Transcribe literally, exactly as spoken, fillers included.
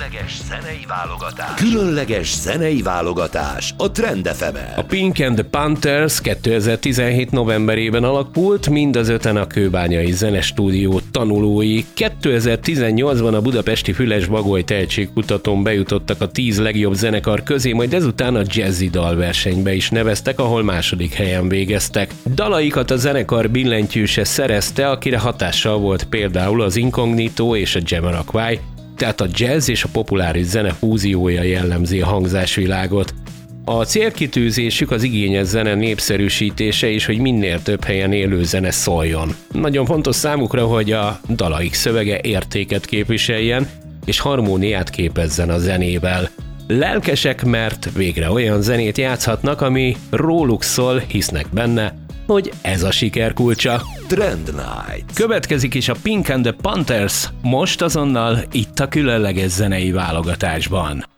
Különleges zenei válogatás. Különleges zenei válogatás a Trend ef emen. A Pink and the Panthers kétezer-tizenhét novemberében alakult, mind az öten a Kőbányai Zenestúdió tanulói. kétezer-tizennyolcban a budapesti Füles-Bagoly tehetségkutatón bejutottak a tíz legjobb zenekar közé, majd ezután a jazzy dalversenybe is neveztek, ahol második helyen végeztek. Dalaikat a zenekar billentyűse szerezte, akire hatással volt például az Incognito és a Jamiroquai, tehát a jazz és a populáris zene fúziója jellemzi a hangzásvilágot. A célkitűzésük az igényes zene népszerűsítése és hogy minél több helyen élő zene szóljon. Nagyon fontos számukra, hogy a dalaik szövege értéket képviseljen és harmóniát képezzen a zenével. Lelkesek, mert végre olyan zenét játszhatnak, ami róluk szól, hisznek benne, hogy ez a siker kulcsa. Trend Night. Következik is a Pink and the Panthers, most azonnal itt a különleges zenei válogatásban.